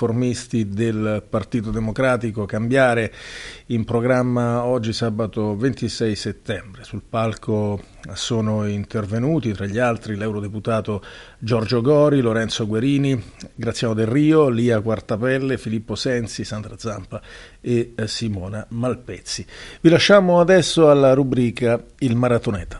riformisti del Partito Democratico, Cambiare, in programma oggi sabato 26 settembre. Sul palco sono intervenuti tra gli altri l'eurodeputato Giorgio Gori, Lorenzo Guerini, Graziano Del Rio, Lia Quartapelle, Filippo Sensi, Sandra Zampa e Simona Malpezzi. Vi lasciamo adesso alla rubrica Il Maratoneta.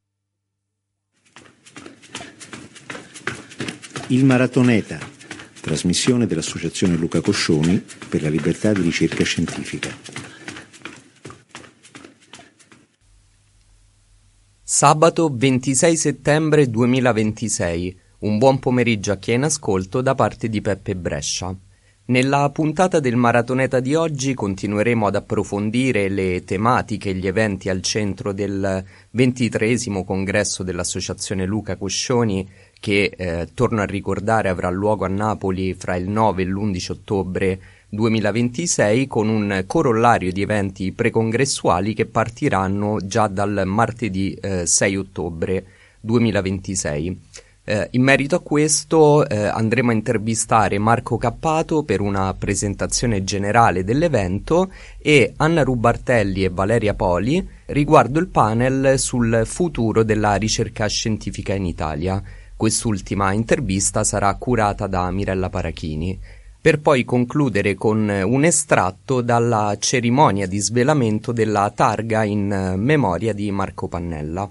Il Maratoneta, trasmissione dell'Associazione Luca Coscioni per la libertà di ricerca scientifica. Sabato 26 settembre 2026. Un buon pomeriggio a chi è in ascolto da parte di Peppe Brescia. Nella puntata del Maratoneta di oggi continueremo ad approfondire le tematiche e gli eventi al centro del 23° congresso dell'Associazione Luca Coscioni che, torno a ricordare, avrà luogo a Napoli fra il 9 e l'11 ottobre 2026 con un corollario di eventi precongressuali che partiranno già dal martedì 6 ottobre 2026. In merito a questo andremo a intervistare Marco Cappato per una presentazione generale dell'evento e Anna Rubartelli e Valeria Poli riguardo il panel sul futuro della ricerca scientifica in Italia. Quest'ultima intervista sarà curata da Mirella Parachini, per poi concludere con un estratto dalla cerimonia di svelamento della targa in memoria di Marco Pannella.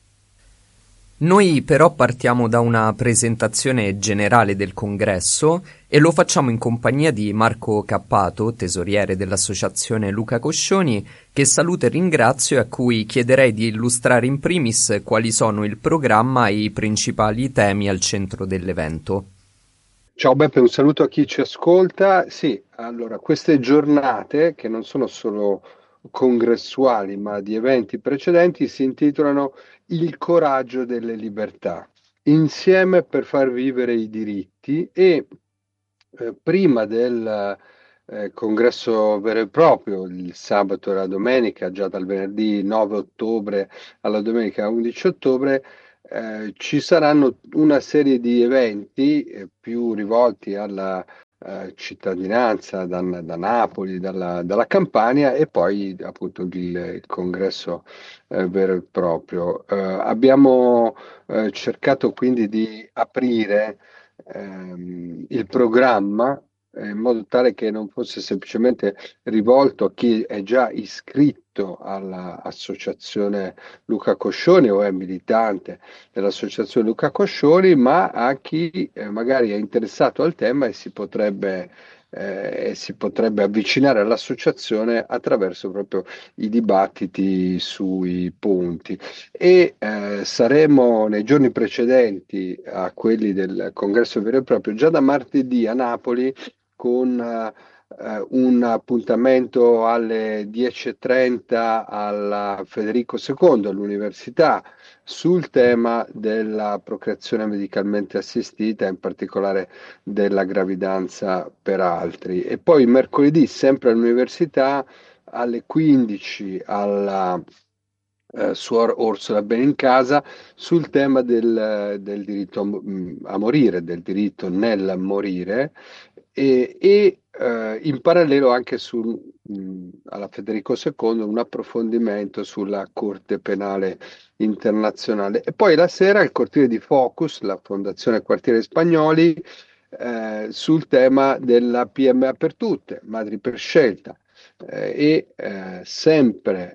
Noi però partiamo da una presentazione generale del congresso e lo facciamo in compagnia di Marco Cappato, tesoriere dell'Associazione Luca Coscioni, che saluto e ringrazio e a cui chiederei di illustrare in primis quali sono il programma e i principali temi al centro dell'evento. Ciao Beppe, un saluto a chi ci ascolta. Sì, allora, queste giornate, che non sono solo congressuali, ma di eventi precedenti, si intitolano Il coraggio delle libertà, insieme per far vivere i diritti e prima del congresso vero e proprio, il sabato e la domenica, già dal venerdì 9 ottobre alla domenica 11 ottobre, ci saranno una serie di eventi più rivolti alla cittadinanza da Napoli, dalla Campania e poi appunto il congresso vero e proprio. Abbiamo cercato quindi di aprire il programma in modo tale che non fosse semplicemente rivolto a chi è già iscritto all'associazione Luca Coscioni o è militante dell'associazione Luca Coscioni, ma a chi magari è interessato al tema e si potrebbe avvicinare all'associazione attraverso proprio i dibattiti sui punti. E saremo nei giorni precedenti a quelli del congresso vero e proprio, già da martedì a Napoli, con un appuntamento alle 10:30 alla Federico II all'Università sul tema della procreazione medicalmente assistita, in particolare della gravidanza per altri. E poi mercoledì, sempre all'Università, alle 15 alla Suor Orsola Benincasa sul tema del diritto a morire, del diritto nel morire e in parallelo anche alla Federico II un approfondimento sulla Corte Penale Internazionale. E poi la sera il cortile di Focus, la Fondazione Quartiere Spagnoli, sul tema della PMA per tutte, madri per scelta. Sempre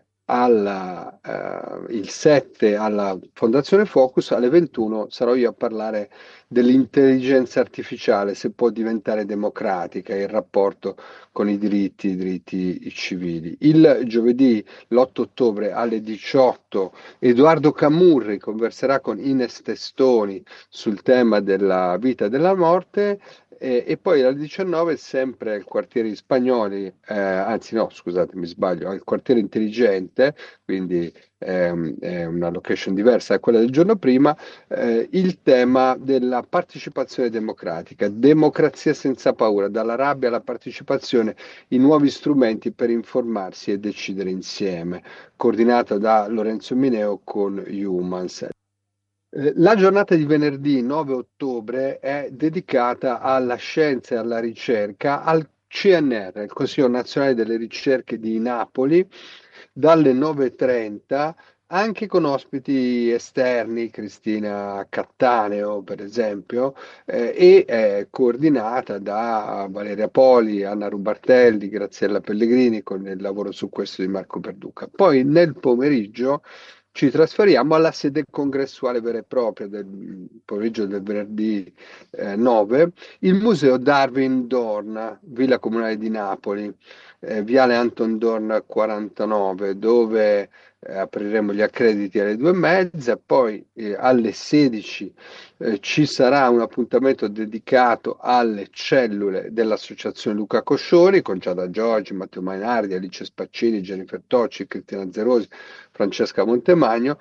il 7 alla Fondazione Focus, alle 21 sarò io a parlare dell'intelligenza artificiale, se può diventare democratica, il rapporto con i diritti civili. Il giovedì l'8 ottobre alle 18 Edoardo Camurri converserà con Ines Testoni sul tema della vita e della morte. E poi alle 19 sempre al quartiere Spagnoli, anzi no, scusate, mi sbaglio, al quartiere Intelligente, quindi è una location diversa da quella del giorno prima, il tema della partecipazione democratica, democrazia senza paura, dalla rabbia alla partecipazione, i nuovi strumenti per informarsi e decidere insieme, coordinato da Lorenzo Mineo con Humans. La giornata di venerdì 9 ottobre è dedicata alla scienza e alla ricerca al CNR, il Consiglio Nazionale delle Ricerche di Napoli, dalle 9:30, anche con ospiti esterni, Cristina Cattaneo per esempio, e è coordinata da Valeria Poli, Anna Rubartelli, Graziella Pellegrini, con il lavoro su questo di Marco Perduca. Poi nel pomeriggio ci trasferiamo alla sede congressuale vera e propria del pomeriggio del venerdì 9, il Museo Darwin Dorn, Villa Comunale di Napoli, Viale Anton Dorn 49, dove apriremo gli accrediti alle 2:30, poi alle 16 ci sarà un appuntamento dedicato alle cellule dell'Associazione Luca Coscioni, con Giada Giorgi, Matteo Mainardi, Alice Spaccini, Jennifer Tocci, Cristina Zerosi, Francesca Montemagno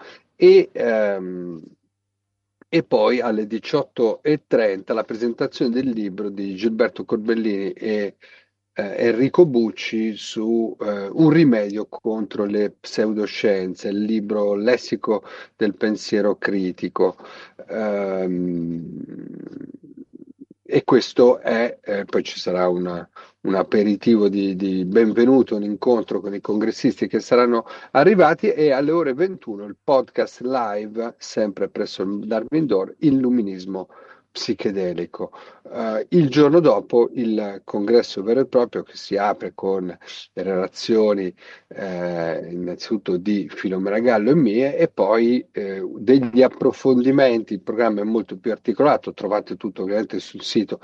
e poi alle 18:30 la presentazione del libro di Gilberto Corbellini e Enrico Bucci su un rimedio contro le pseudoscienze, il libro Lessico del pensiero critico. Ehm, e questo è, poi ci sarà un aperitivo di benvenuto, un incontro con i congressisti che saranno arrivati, e alle ore 21 il podcast live, sempre presso il Darwin Door, Illuminismo psichedelico. Il giorno dopo il congresso vero e proprio, che si apre con le relazioni innanzitutto di Filomena Gallo e mie, e poi degli approfondimenti. Il programma è molto più articolato, trovate tutto ovviamente sul sito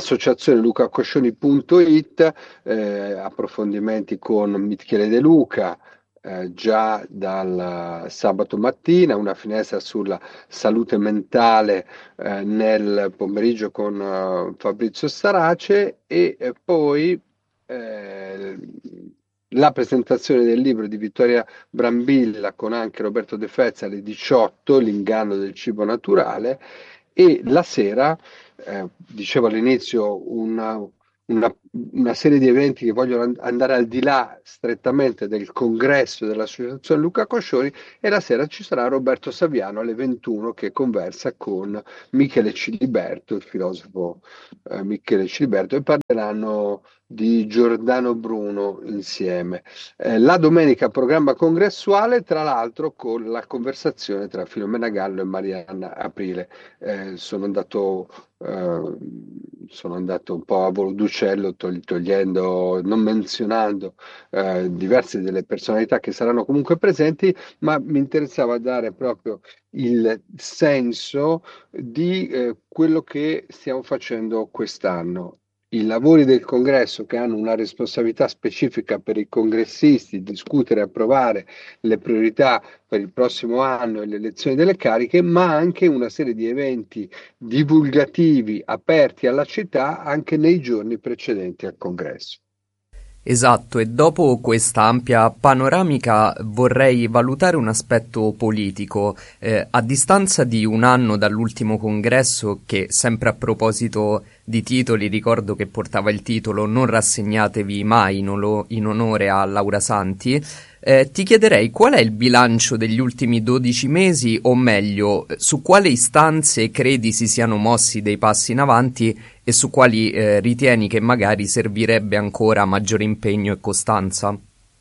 associazionelucacoscioni.it, approfondimenti con Michele De Luca, già dal sabato mattina, una finestra sulla salute mentale nel pomeriggio con Fabrizio Starace, e poi eh, la presentazione del libro di Vittoria Brambilla con anche Roberto De Fezzi alle 18, L'inganno del cibo naturale, e la sera, dicevo all'inizio, una- una serie di eventi che vogliono andare al di là strettamente del congresso dell'Associazione Luca Coscioni, e la sera ci sarà Roberto Saviano alle 21 che conversa con Michele Ciliberto, il filosofo Michele Ciliberto, e parleranno di Giordano Bruno insieme. La domenica programma congressuale, tra l'altro con la conversazione tra Filomena Gallo e Marianna Aprile. Eh, sono andato, eh, sono andato un po' a volo d'uccello, togliendo, non menzionando diverse delle personalità che saranno comunque presenti, ma mi interessava dare proprio il senso di quello che stiamo facendo quest'anno. I lavori del congresso, che hanno una responsabilità specifica per i congressisti, discutere e approvare le priorità per il prossimo anno e le elezioni delle cariche, ma anche una serie di eventi divulgativi aperti alla città anche nei giorni precedenti al congresso. Esatto, e dopo questa ampia panoramica vorrei valutare un aspetto politico. A distanza di un anno dall'ultimo congresso, che sempre a proposito di titoli ricordo che portava il titolo Non rassegnatevi mai in onore a Laura Santi, ti chiederei qual è il bilancio degli ultimi 12 mesi, o meglio, su quale istanze credi si siano mossi dei passi in avanti e su quali ritieni che magari servirebbe ancora maggiore impegno e costanza.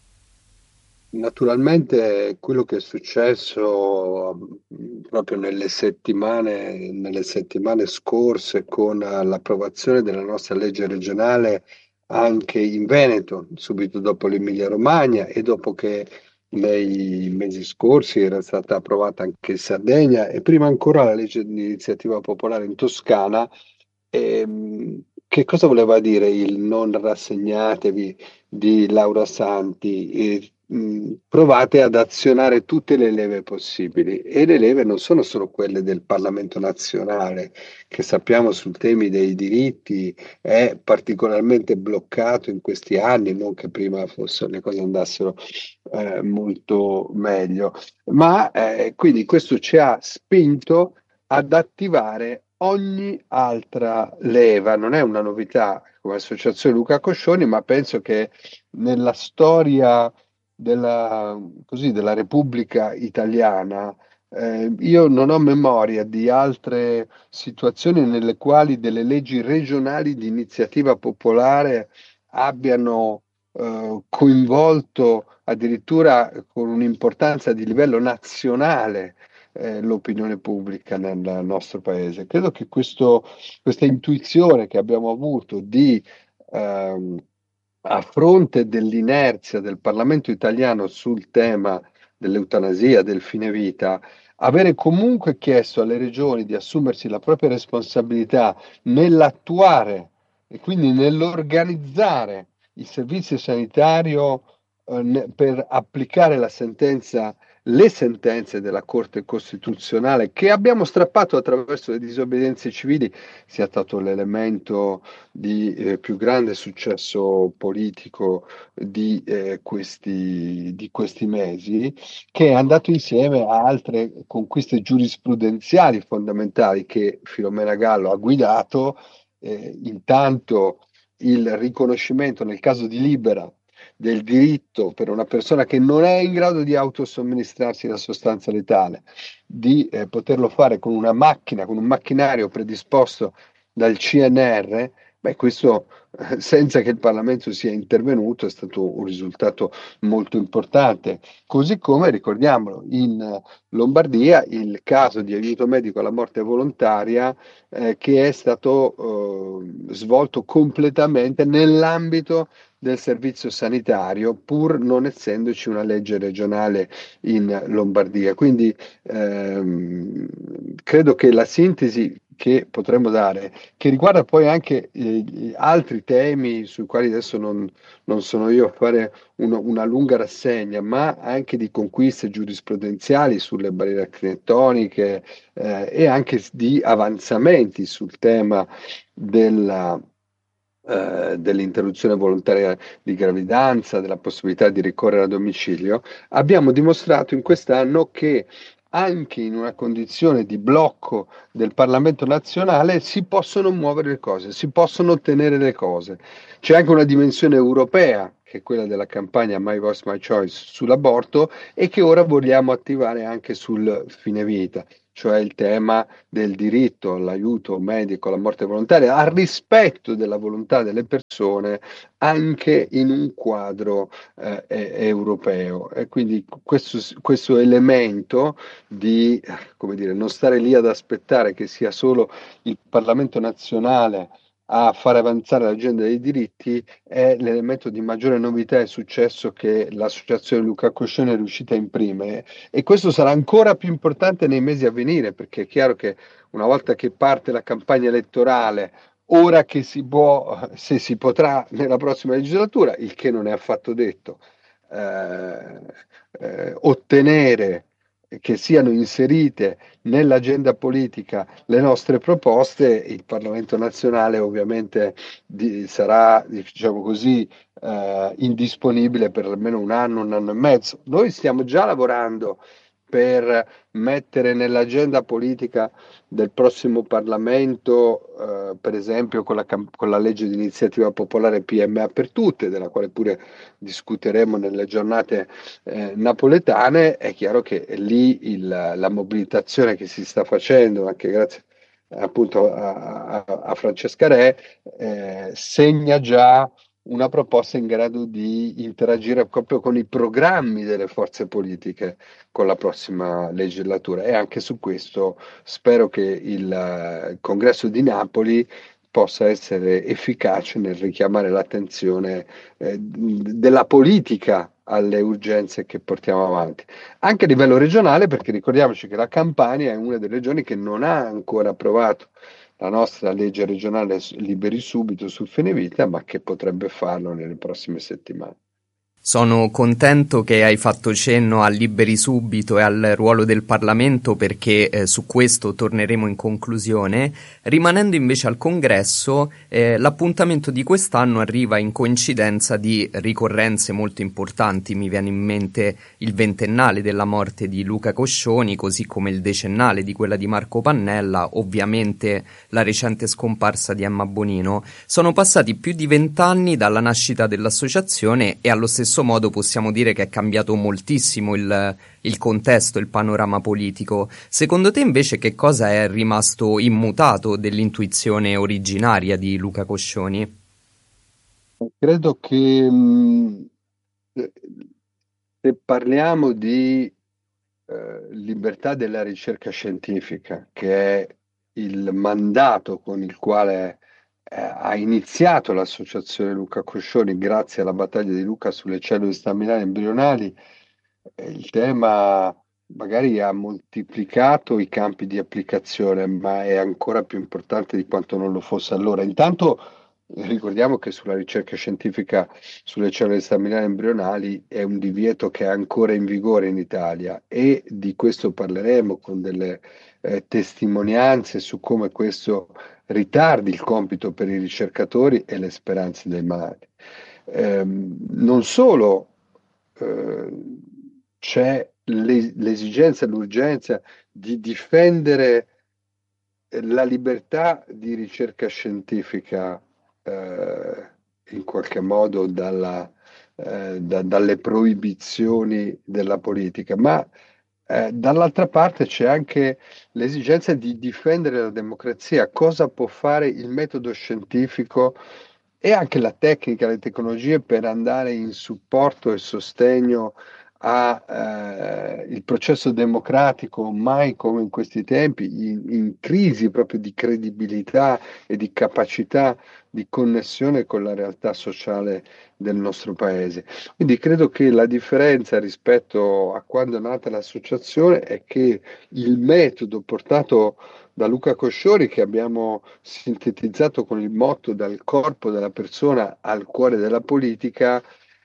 Naturalmente quello che è successo proprio nelle settimane scorse con l'approvazione della nostra legge regionale anche in Veneto, subito dopo l'Emilia-Romagna, e dopo che nei mesi scorsi era stata approvata anche in Sardegna, e prima ancora la legge di iniziativa popolare in Toscana. Che cosa voleva dire il non rassegnatevi di Laura Santi? Provate ad azionare tutte le leve possibili, e le leve non sono solo quelle del Parlamento nazionale, che sappiamo sul temi dei diritti è particolarmente bloccato in questi anni, non che prima le cose andassero molto meglio, ma quindi questo ci ha spinto ad attivare ogni altra leva. Non è una novità come Associazione Luca Coscioni, ma penso che nella storia della Repubblica Italiana Io non ho memoria di altre situazioni nelle quali delle leggi regionali di iniziativa popolare abbiano coinvolto addirittura con un'importanza di livello nazionale l'opinione pubblica nel nostro paese. Credo che questa intuizione che abbiamo avuto ehm, a fronte dell'inerzia del Parlamento italiano sul tema dell'eutanasia, del fine vita, avere comunque chiesto alle regioni di assumersi la propria responsabilità nell'attuare e quindi nell'organizzare il servizio sanitario per applicare le sentenze della Corte Costituzionale che abbiamo strappato attraverso le disobbedienze civili, sia stato l'elemento di più grande successo politico di questi mesi, che è andato insieme a altre conquiste giurisprudenziali fondamentali che Filomena Gallo ha guidato, intanto il riconoscimento nel caso di Libera del diritto per una persona che non è in grado di autosomministrarsi la sostanza letale, di poterlo fare con una macchina, con un macchinario predisposto dal CNR. Beh, questo senza che il Parlamento sia intervenuto è stato un risultato molto importante. Così come ricordiamolo in Lombardia il caso di aiuto medico alla morte volontaria che è stato svolto completamente nell'ambito del servizio sanitario, pur non essendoci una legge regionale in Lombardia. Quindi credo che la sintesi che potremmo dare, che riguarda poi anche altri temi sui quali adesso non sono io a fare una lunga rassegna, ma anche di conquiste giurisprudenziali sulle barriere architettoniche e anche di avanzamenti sul tema dell'interruzione volontaria di gravidanza, della possibilità di ricorrere a domicilio, abbiamo dimostrato in quest'anno che anche in una condizione di blocco del Parlamento nazionale si possono muovere le cose, si possono ottenere le cose. C'è anche una dimensione europea, che è quella della campagna My Voice, My Choice sull'aborto e che ora vogliamo attivare anche sul fine vita, cioè il tema del diritto all'aiuto medico, alla morte volontaria, al rispetto della volontà delle persone anche in un quadro europeo. E quindi questo elemento di, come dire, non stare lì ad aspettare che sia solo il Parlamento nazionale a fare avanzare l'agenda dei diritti è l'elemento di maggiore novità e successo che l'associazione Luca Coscioni è riuscita a imprimere, e questo sarà ancora più importante nei mesi a venire, perché è chiaro che una volta che parte la campagna elettorale, ora che si può, se si potrà nella prossima legislatura, il che non è affatto detto, ottenere che siano inserite nell'agenda politica le nostre proposte, il Parlamento nazionale ovviamente sarà, diciamo così, indisponibile per almeno un anno e mezzo. Noi stiamo già lavorando per mettere nell'agenda politica del prossimo Parlamento, per esempio con la legge di iniziativa popolare PMA per tutte, della quale pure discuteremo nelle giornate napoletane. È chiaro che lì la mobilitazione che si sta facendo, anche grazie appunto a Francesca Re, segna già una proposta in grado di interagire proprio con i programmi delle forze politiche con la prossima legislatura, e anche su questo spero che il Congresso di Napoli possa essere efficace nel richiamare l'attenzione della politica alle urgenze che portiamo avanti, anche a livello regionale, perché ricordiamoci che la Campania è una delle regioni che non ha ancora approvato la nostra legge regionale Liberi Subito sul fine vita, ma che potrebbe farlo nelle prossime settimane. Sono contento che hai fatto cenno a Liberi Subito e al ruolo del Parlamento, perché su questo torneremo in conclusione. Rimanendo invece al Congresso, l'appuntamento di quest'anno arriva in coincidenza di ricorrenze molto importanti. Mi viene in mente il ventennale della morte di Luca Coscioni, così come il decennale di quella di Marco Pannella, ovviamente la recente scomparsa di Emma Bonino. Sono passati più di 20 anni dalla nascita dell'associazione e allo stesso stesso modo possiamo dire che è cambiato moltissimo il contesto, il panorama politico. Secondo te invece che cosa è rimasto immutato dell'intuizione originaria di Luca Coscioni? Credo che se parliamo di libertà della ricerca scientifica, che è il mandato con il quale ha iniziato l'associazione Luca Coscioni grazie alla battaglia di Luca sulle cellule staminali embrionali, il tema magari ha moltiplicato i campi di applicazione, ma è ancora più importante di quanto non lo fosse allora. Intanto ricordiamo che sulla ricerca scientifica sulle cellule staminali embrionali è un divieto che è ancora in vigore in Italia e di questo parleremo con delle testimonianze su come questo ritardi il compito per i ricercatori e le speranze dei malati. Non solo c'è l'esigenza, l'urgenza di difendere la libertà di ricerca scientifica in qualche modo dalle proibizioni della politica, ma dall'altra parte c'è anche l'esigenza di difendere la democrazia. Cosa può fare il metodo scientifico e anche la tecnica, le tecnologie per andare in supporto e sostegno a il processo democratico, mai come in questi tempi, in crisi proprio di credibilità e di capacità di connessione con la realtà sociale del nostro paese. Quindi credo che la differenza rispetto a quando è nata l'associazione è che il metodo portato da Luca Coscioni, che abbiamo sintetizzato con il motto dal corpo della persona al cuore della politica,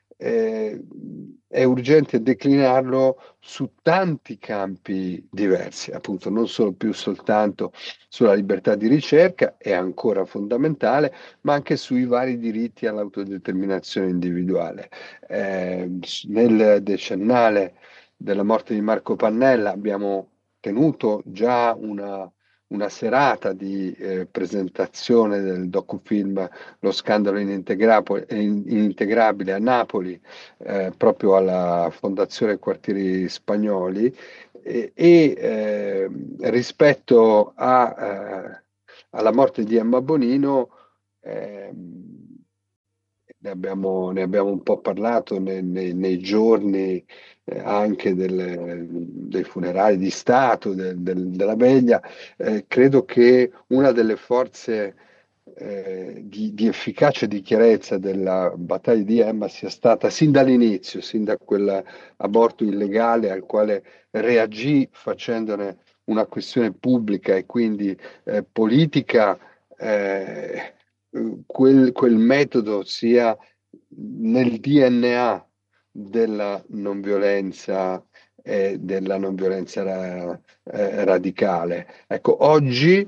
è urgente declinarlo su tanti campi diversi, appunto non solo più soltanto sulla libertà di ricerca, è ancora fondamentale, ma anche sui vari diritti all'autodeterminazione individuale. Nel decennale della morte di Marco Pannella abbiamo tenuto già una serata di presentazione del docufilm Lo scandalo inintegrabile a Napoli, proprio alla Fondazione Quartieri Spagnoli, rispetto alla morte di Emma Bonino. Ne abbiamo un po' parlato nei giorni anche dei funerali di Stato, della veglia. Credo che una delle forze di efficacia e di chiarezza della battaglia di Emma sia stata sin dall'inizio, sin da quell'aborto illegale al quale reagì facendone una questione pubblica e quindi politica. Quel metodo sia nel DNA della non violenza e della non violenza radicale. Ecco, oggi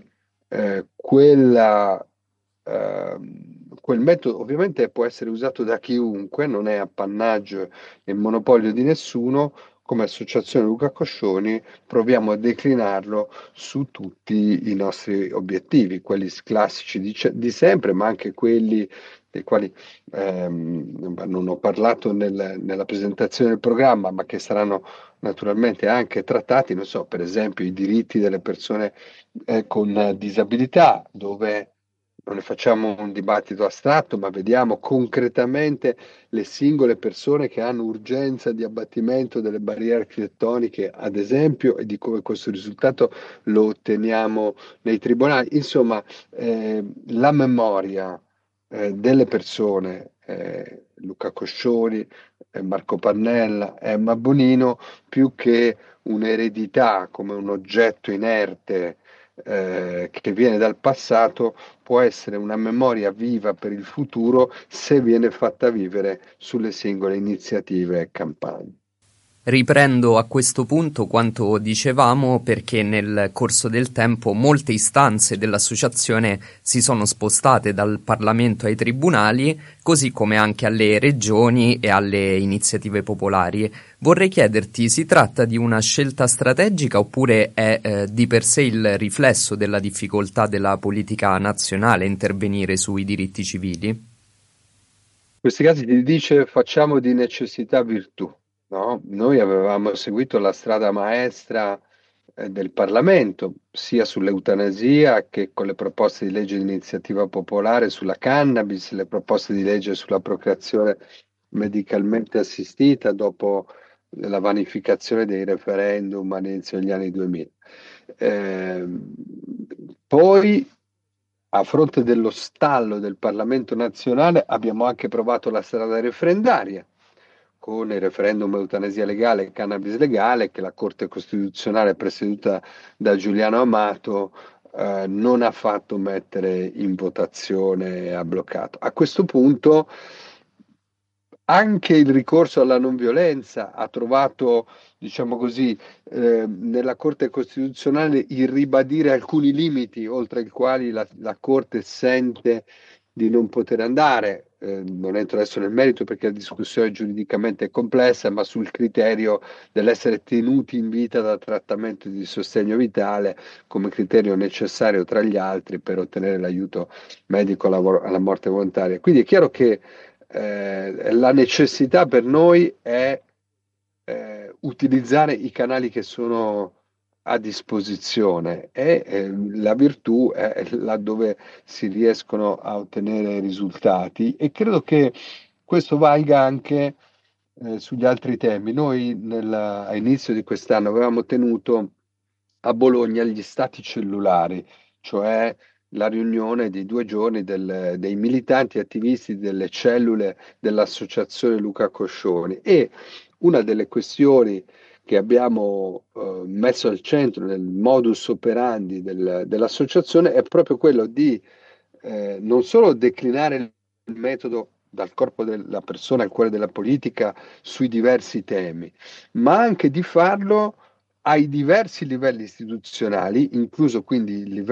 quel metodo ovviamente può essere usato da chiunque, non è appannaggio e monopolio di nessuno. Come Associazione Luca Coscioni proviamo a declinarlo su tutti i nostri obiettivi, quelli classici di sempre, ma anche quelli dei quali non ho parlato nella presentazione del programma, ma che saranno naturalmente anche trattati, non so, per esempio i diritti delle persone con disabilità, dove non ne facciamo un dibattito astratto, ma vediamo concretamente le singole persone che hanno urgenza di abbattimento delle barriere architettoniche, ad esempio, e di come questo risultato lo otteniamo nei tribunali. Insomma, la memoria delle persone, Luca Coscioni, Marco Pannella, Emma Bonino, più che un'eredità come un oggetto inerte che viene dal passato, può essere una memoria viva per il futuro se viene fatta vivere sulle singole iniziative e campagne. Riprendo a questo punto quanto dicevamo perché nel corso del tempo molte istanze dell'associazione si sono spostate dal Parlamento ai tribunali, così come anche alle regioni e alle iniziative popolari. Vorrei chiederti, si tratta di una scelta strategica oppure è di per sé il riflesso della difficoltà della politica nazionale intervenire sui diritti civili? questi casi ti dice facciamo di necessità virtù, no? Noi avevamo seguito la strada maestra del Parlamento, sia sull'eutanasia che con le proposte di legge di iniziativa popolare sulla cannabis, le proposte di legge sulla procreazione medicalmente assistita dopo la vanificazione dei referendum all'inizio degli anni 2000. Eh, Poi, a fronte dello stallo del Parlamento nazionale, abbiamo anche provato la strada referendaria con il referendum eutanasia legale e cannabis legale che la Corte Costituzionale presieduta da Giuliano Amato non ha fatto mettere in votazione e ha bloccato. A questo punto anche il ricorso alla non violenza ha trovato, diciamo così, nella Corte Costituzionale il ribadire alcuni limiti oltre i quali la Corte sente di non poter andare. Non entro adesso nel merito perché la discussione giuridicamente è complessa, ma sul criterio dell'essere tenuti in vita da trattamento di sostegno vitale come criterio necessario tra gli altri per ottenere l'aiuto medico alla morte volontaria. Quindi è chiaro che la necessità per noi è utilizzare i canali che sono a disposizione e la virtù è laddove si riescono a ottenere risultati e credo che questo valga anche sugli altri temi. Noi a inizio di quest'anno avevamo tenuto a Bologna gli stati cellulari, cioè la riunione di 2 giorni dei militanti attivisti delle cellule dell'Associazione Luca Coscioni e una delle questioni che abbiamo messo al centro nel modus operandi dell'associazione è proprio quello di non solo declinare il metodo dal corpo della persona al cuore della politica sui diversi temi, ma anche di farlo ai diversi livelli istituzionali, incluso quindi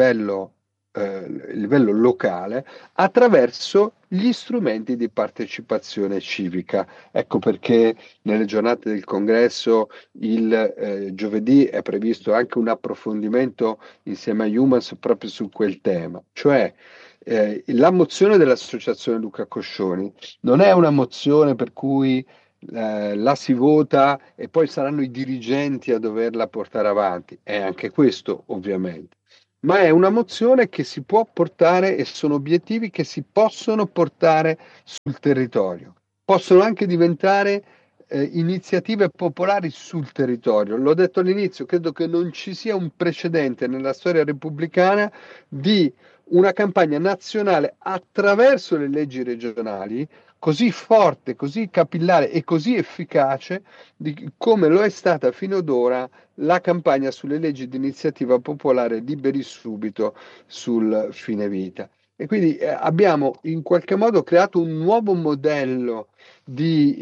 il livello locale, attraverso gli strumenti di partecipazione civica. Ecco perché nelle giornate del congresso il giovedì è previsto anche un approfondimento insieme a Humans proprio su quel tema, cioè la mozione dell'Associazione Luca Coscioni non è una mozione per cui la si vota e poi saranno i dirigenti a doverla portare avanti. È anche questo, ovviamente. Ma è una mozione che si può portare e sono obiettivi che si possono portare sul territorio. Possono anche diventare iniziative popolari sul territorio. L'ho detto all'inizio, credo che non ci sia un precedente nella storia repubblicana di una campagna nazionale attraverso le leggi regionali così forte, così capillare e così efficace come lo è stata fino ad ora la campagna sulle leggi di iniziativa popolare Liberi Subito sul fine vita. E quindi abbiamo in qualche modo creato un nuovo modello di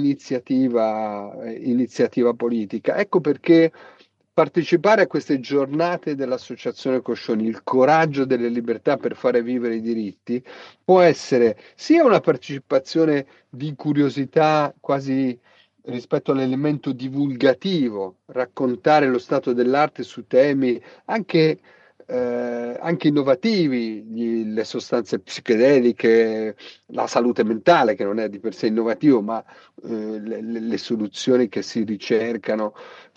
iniziativa politica. Ecco perché partecipare a queste giornate dell'Associazione Coscioni, il coraggio delle libertà per fare vivere i diritti, può essere sia una partecipazione di curiosità quasi rispetto all'elemento divulgativo, raccontare lo stato dell'arte su temi anche innovativi, le sostanze psichedeliche, la salute mentale, che non è di per sé innovativo, ma le soluzioni che si ricercano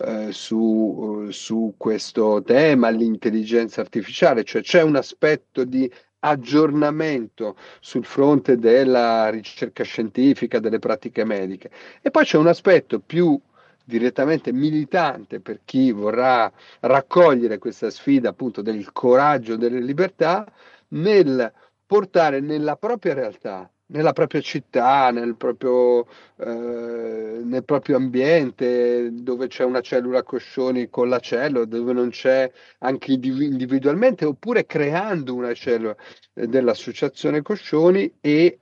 su questo tema, l'intelligenza artificiale, cioè c'è un aspetto di aggiornamento sul fronte della ricerca scientifica, delle pratiche mediche. E poi c'è un aspetto più direttamente militante per chi vorrà raccogliere questa sfida appunto del coraggio delle libertà nel portare nella propria realtà, nella propria città, nel proprio ambiente, dove c'è una cellula Coscioni con la cellula, dove non c'è anche individualmente, oppure creando una cellula dell'Associazione Coscioni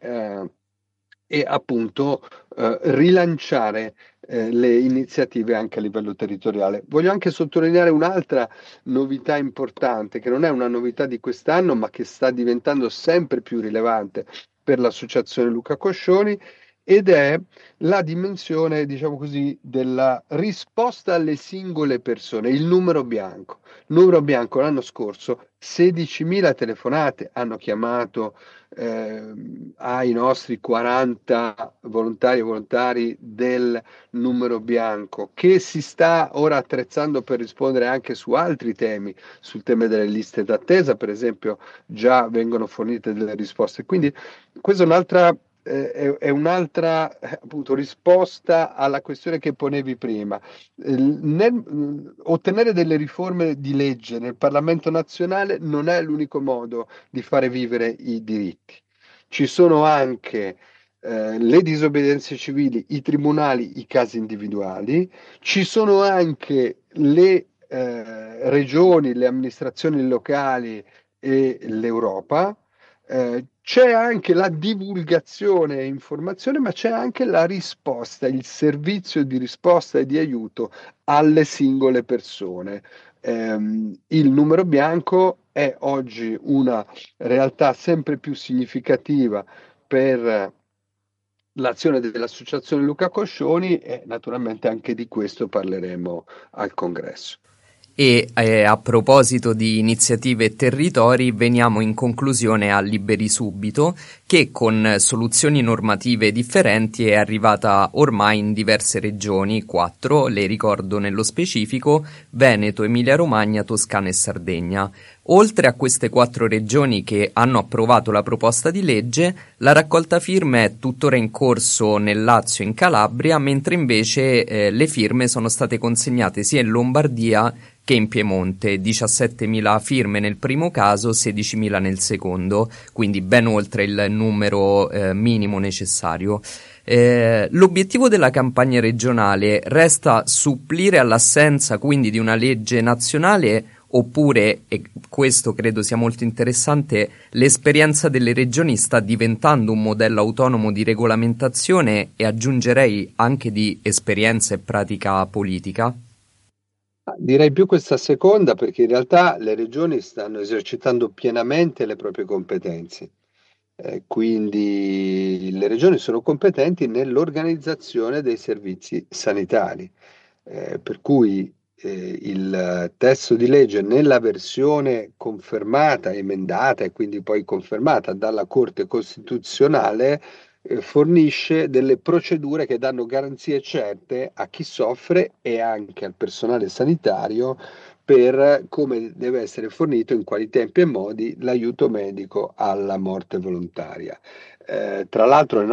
e appunto rilanciare le iniziative anche a livello territoriale. Voglio anche sottolineare un'altra novità importante, che non è una novità di quest'anno, ma che sta diventando sempre più rilevante per l'Associazione Luca Coscioni, ed è la dimensione, diciamo così, della risposta alle singole persone, il numero bianco. Il numero bianco l'anno scorso 16.000 telefonate hanno chiamato ai nostri 40 volontari e volontari del numero bianco, che si sta ora attrezzando per rispondere anche su altri temi, sul tema delle liste d'attesa, per esempio, già vengono fornite delle risposte. Quindi questa è un'altra appunto risposta alla questione che ponevi prima. Ottenere delle riforme di legge nel Parlamento nazionale non è l'unico modo di fare vivere i diritti. Ci sono anche le disobbedienze civili, i tribunali, i casi individuali, ci sono anche le regioni, le amministrazioni locali e l'Europa. C'è anche la divulgazione e informazione, ma c'è anche la risposta, il servizio di risposta e di aiuto alle singole persone. Il numero bianco è oggi una realtà sempre più significativa per l'azione dell'Associazione Luca Coscioni e naturalmente anche di questo parleremo al congresso. E a proposito di iniziative e territori, veniamo in conclusione a Liberi Subito, che con soluzioni normative differenti è arrivata ormai in diverse regioni, 4, le ricordo nello specifico: Veneto, Emilia-Romagna, Toscana e Sardegna. Oltre a queste 4 regioni che hanno approvato la proposta di legge, la raccolta firme è tuttora in corso nel Lazio e in Calabria, mentre invece le firme sono state consegnate sia in Lombardia che in Piemonte, 17.000 firme nel primo caso, 16.000 nel secondo, quindi ben oltre il numero minimo necessario. L'obiettivo della campagna regionale resta supplire all'assenza quindi di una legge nazionale, oppure, e questo credo sia molto interessante, l'esperienza delle regioni sta diventando un modello autonomo di regolamentazione e aggiungerei anche di esperienza e pratica politica? Direi più questa seconda, perché in realtà le regioni stanno esercitando pienamente le proprie competenze. Quindi le regioni sono competenti nell'organizzazione dei servizi sanitari, per cui il testo di legge nella versione confermata, emendata e quindi poi confermata dalla Corte Costituzionale fornisce delle procedure che danno garanzie certe a chi soffre e anche al personale sanitario per come deve essere fornito, in quali tempi e modi, l'aiuto medico alla morte volontaria. Tra l'altro